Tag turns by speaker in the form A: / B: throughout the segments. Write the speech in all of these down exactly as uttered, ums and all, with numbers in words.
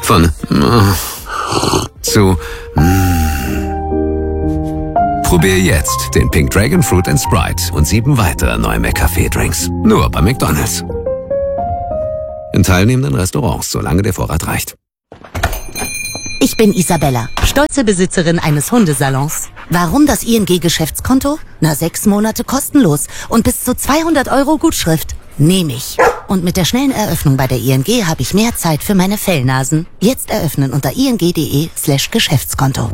A: Von mm, zu mm. Probier jetzt den Pink Dragon Fruit and Sprite und sieben weitere neue McCafé-Drinks. Nur bei McDonald's. In teilnehmenden Restaurants, solange der Vorrat reicht.
B: Ich bin Isabella, stolze Besitzerin eines Hundesalons. Warum das I N G-Geschäftskonto? Na, sechs Monate kostenlos und bis zu zweihundert Euro Gutschrift. Nehme ich. Und mit der schnellen Eröffnung bei der I N G habe ich mehr Zeit für meine Fellnasen. Jetzt eröffnen unter ing.de slash Geschäftskonto.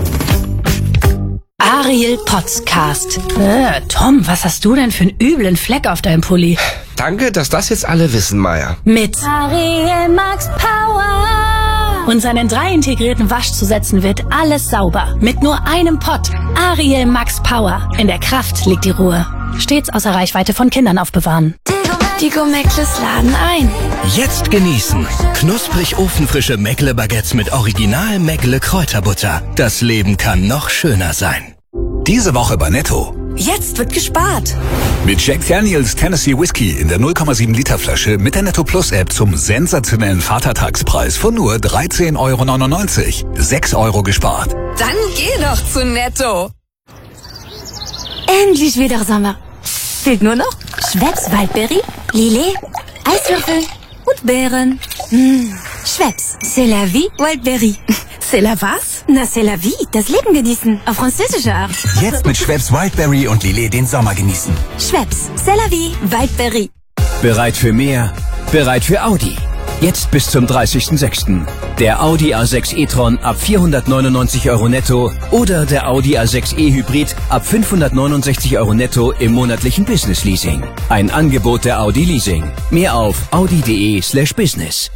C: Ariel Podcast. Äh, Tom, was hast du denn für einen üblen Fleck auf deinem Pulli?
D: Danke, dass das jetzt alle wissen, Maya.
C: Mit
E: Ariel Max Power.
C: Und seinen drei integrierten Waschzusätzen wird alles sauber. Mit nur einem Pott. Ariel Max Power. In der Kraft liegt die Ruhe. Stets außer Reichweite von Kindern aufbewahren.
E: Die Gomeckles laden ein.
F: Jetzt genießen. Knusprig ofenfrische Meckle-Baguettes mit Original Meckle-Kräuterbutter. Das Leben kann noch schöner sein.
G: Diese Woche bei Netto.
E: Jetzt wird gespart.
G: Mit Jack Daniels Tennessee Whiskey in der null Komma sieben Liter Flasche mit der Netto Plus App zum sensationellen Vatertagspreis von nur dreizehn Euro neunundneunzig. sechs Euro gespart.
E: Dann geh doch zu Netto. Endlich wieder Sommer. Fehlt nur noch Schweppes Waldbeere, Lillet, Eiswürfel und Beeren. Mmh. Schweppes, c'est la vie, Waldbeere.
C: C'est la was?
E: Na, c'est la vie, das Leben genießen. Auf französische Art.
H: Jetzt mit Schweppes Wildberry und Lillet den Sommer genießen.
E: Schweppes, c'est la vie, Waldbeere.
F: Bereit für mehr? Bereit für Audi. Jetzt bis zum dreißigsten sechsten Der Audi A sechs e-tron ab vierhundertneunundneunzig Euro netto oder der Audi A sechs e Hybrid ab fünfhundertneunundsechzig Euro netto im monatlichen Business Leasing. Ein Angebot der Audi Leasing. Mehr auf audi.de slash business.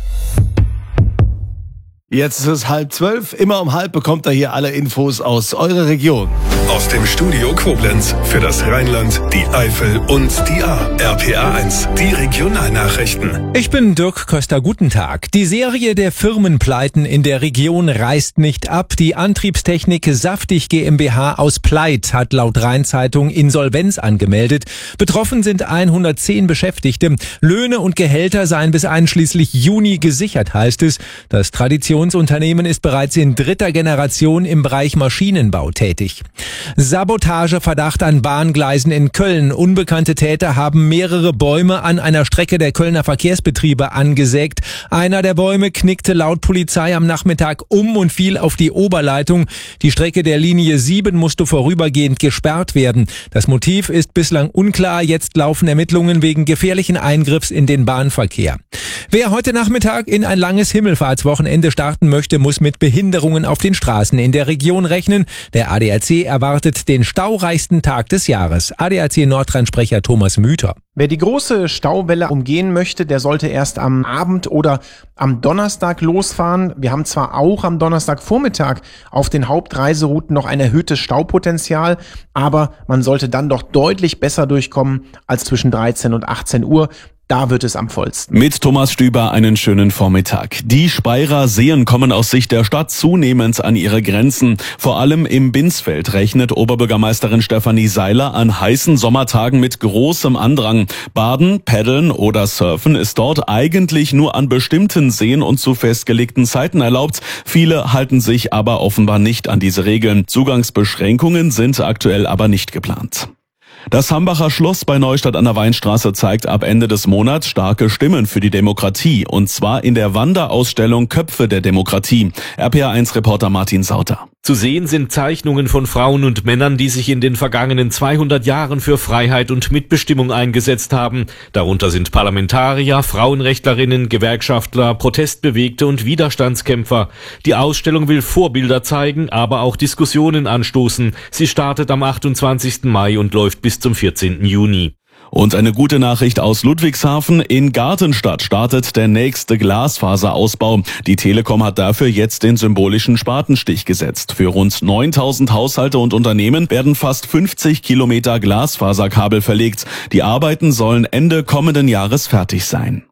I: Jetzt ist es halb zwölf. Immer um halb bekommt ihr hier alle Infos aus eurer Region.
J: Aus dem Studio Koblenz für das Rheinland, die Eifel und die A. R P A eins, die Regionalnachrichten.
K: Ich bin Dirk Köster, guten Tag. Die Serie der Firmenpleiten in der Region reißt nicht ab. Die Antriebstechnik Saftig GmbH aus Pleit hat laut Rheinzeitung Insolvenz angemeldet. Betroffen sind hundertzehn Beschäftigte. Löhne und Gehälter seien bis einschließlich Juni gesichert, heißt es. Das Traditionsunternehmen ist bereits in dritter Generation im Bereich Maschinenbau tätig. Sabotageverdacht an Bahngleisen in Köln. Unbekannte Täter haben mehrere Bäume an einer Strecke der Kölner Verkehrsbetriebe angesägt. Einer der Bäume knickte laut Polizei am Nachmittag um und fiel auf die Oberleitung. Die Strecke der Linie sieben musste vorübergehend gesperrt werden. Das Motiv ist bislang unklar. Jetzt laufen Ermittlungen wegen gefährlichen Eingriffs in den Bahnverkehr. Wer heute Nachmittag in ein langes Himmelfahrtswochenende starten möchte, muss mit Behinderungen auf den Straßen in der Region rechnen. Der A D A C erwartet den staureichsten Tag des Jahres. A D A C Nordrhein-Sprecher Thomas Müther.
L: Wer die große Stauwelle umgehen möchte, der sollte erst am Abend oder am Donnerstag losfahren. Wir haben zwar auch am Donnerstagvormittag auf den Hauptreiserouten noch ein erhöhtes Staupotenzial, aber man sollte dann doch deutlich besser durchkommen als zwischen dreizehn und achtzehn Uhr. Da wird es am vollsten.
M: Mit Thomas Stüber einen schönen Vormittag. Die Speyerer Seen kommen aus Sicht der Stadt zunehmend an ihre Grenzen. Vor allem im Binsfeld rechnet Oberbürgermeisterin Stefanie Seiler an heißen Sommertagen mit großem Andrang. Baden, Paddeln oder Surfen ist dort eigentlich nur an bestimmten Seen und zu festgelegten Zeiten erlaubt. Viele halten sich aber offenbar nicht an diese Regeln. Zugangsbeschränkungen sind aktuell aber nicht geplant. Das Hambacher Schloss bei Neustadt an der Weinstraße zeigt ab Ende des Monats starke Stimmen für die Demokratie. Und zwar in der Wanderausstellung Köpfe der Demokratie. R P A eins Reporter Martin Sauter.
N: Zu sehen sind Zeichnungen von Frauen und Männern, die sich in den vergangenen zweihundert Jahren für Freiheit und Mitbestimmung eingesetzt haben. Darunter sind Parlamentarier, Frauenrechtlerinnen, Gewerkschaftler, Protestbewegte und Widerstandskämpfer. Die Ausstellung will Vorbilder zeigen, aber auch Diskussionen anstoßen. Sie startet am achtundzwanzigsten Mai und läuft bis zum vierzehnten Juni.
M: Und eine gute Nachricht aus Ludwigshafen. In Gartenstadt startet der nächste Glasfaserausbau. Die Telekom hat dafür jetzt den symbolischen Spatenstich gesetzt. Für rund neuntausend Haushalte und Unternehmen werden fast fünfzig Kilometer Glasfaserkabel verlegt. Die Arbeiten sollen Ende kommenden Jahres fertig sein.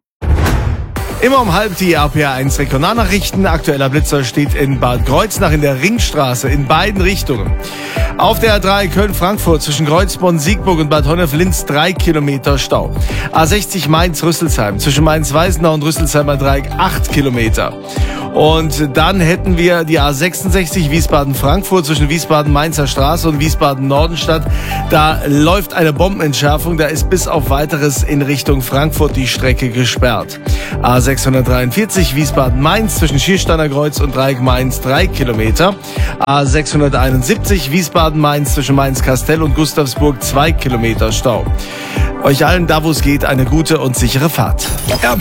I: Immer um halb die R P A eins Regionalnachrichten. Aktueller Blitzer steht in Bad Kreuznach in der Ringstraße in beiden Richtungen. Auf der A drei Köln-Frankfurt zwischen Kreuzborn, Siegburg und Bad Honnef-Linz drei Kilometer Stau. A sechzig Mainz-Rüsselsheim zwischen Mainz-Weißenau und Rüsselsheimer Dreieck acht Kilometer. Und dann hätten wir die A sechsundsechzig Wiesbaden-Frankfurt zwischen Wiesbaden-Mainzer Straße und Wiesbaden-Nordenstadt. Da läuft eine Bombenentschärfung. Da ist bis auf Weiteres in Richtung Frankfurt die Strecke gesperrt. A sechshundertdreiundvierzig Wiesbaden-Mainz zwischen Schiersteiner Kreuz und Dreieck Mainz drei Kilometer. A sechshunderteinundsiebzig Wiesbaden-Mainz zwischen Mainz-Kastell und Gustavsburg zwei Kilometer Stau. Euch allen, da wo es geht, eine gute und sichere Fahrt.